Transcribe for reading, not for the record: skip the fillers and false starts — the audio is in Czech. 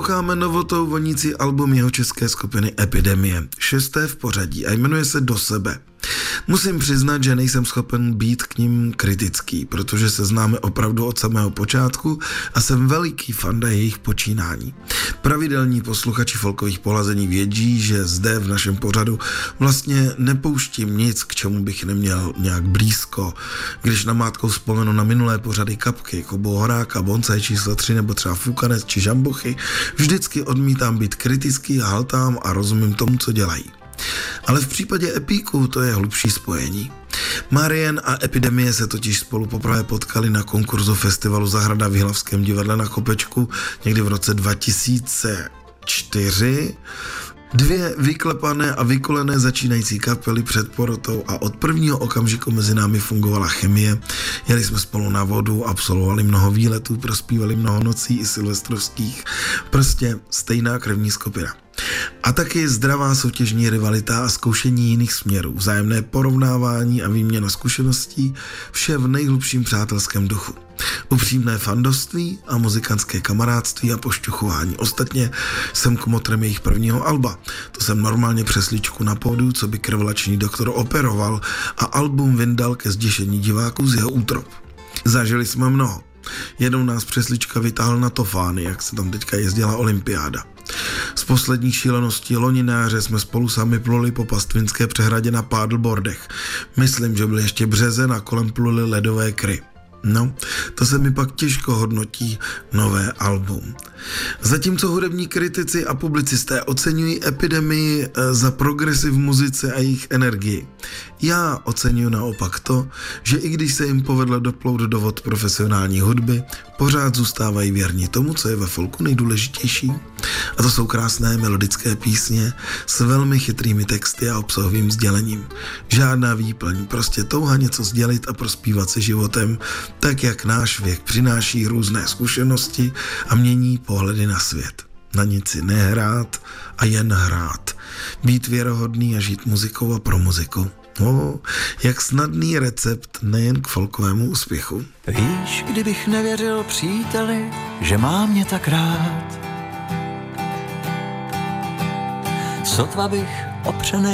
Posloucháme novotou vonící album jeho české skupiny Epidemie, 6. v pořadí a jmenuje se Do sebe. Musím přiznat, že nejsem schopen být k nim kritický, protože se známe opravdu od samého počátku a jsem veliký fanda jejich počínání. Pravidelní posluchači folkových polazení vědí, že zde v našem pořadu vlastně nepouštím nic, k čemu bych neměl nějak blízko. Když namátkou vzpomenu na minulé pořady Kapky, Kubu Horáka, Bonsai číslo 3 nebo třeba Fukanec či Žambuchy, vždycky odmítám být kritický a haltám a rozumím tomu, co dělají. Ale v případě Epíků to je hlubší spojení. Marian a Epidemie se totiž spolu poprvé potkali na konkurzu festivalu Zahrada v Jihlavském divadle na Kopečku někdy v roce 2004. Dvě vyklepané a vykolené začínající kapely před porotou a od prvního okamžiku mezi námi fungovala chemie. Jeli jsme spolu na vodu, absolvovali mnoho výletů, prospívali mnoho nocí i silvestrovských. Prostě stejná krevní skupina. A taky zdravá soutěžní rivalita a zkoušení jiných směrů, vzájemné porovnávání a výměna zkušeností, vše v nejhlubším přátelském duchu. Upřímné fandovství a muzikantské kamarádství a pošťuchování. Ostatně jsem kmotrem jejich prvního alba. To jsem normálně přes líčku na pódiu, co by krvelačný doktor operoval a album vyndal ke zděšení diváků z jeho útrop. Zažili jsme mnoho. Jednou nás přeslička vytáhl na Tofány, jak se tam teďka jezdila olympiáda. Z poslední šílenosti loni na jaře jsme spolu sami pluli po Pastvinské přehradě na paddleboardech. Myslím, že byl ještě březen a kolem pluli ledové kry. No, to se mi pak těžko hodnotí nové album. Zatímco hudební kritici a publicisté oceňují Epidemii za progresiv v muzice a jejich energii. Já oceňuji naopak to, že i když se jim povedlo doplout do vod profesionální hudby, pořád zůstávají věrní tomu, co je ve folku nejdůležitější. A to jsou krásné melodické písně s velmi chytrými texty a obsahovým sdělením. Žádná výplň, prostě touha něco sdělit a prospívat se životem, tak jak náš věk přináší různé zkušenosti a mění pohledy na svět. Na nic si nehrát a jen hrát. Být věrohodný a žít muzikou a pro muziku. Jak snadný recept nejen k folkovému úspěchu. Víš, kdybych nevěřil příteli, že má mě tak rád, sotva bych opřený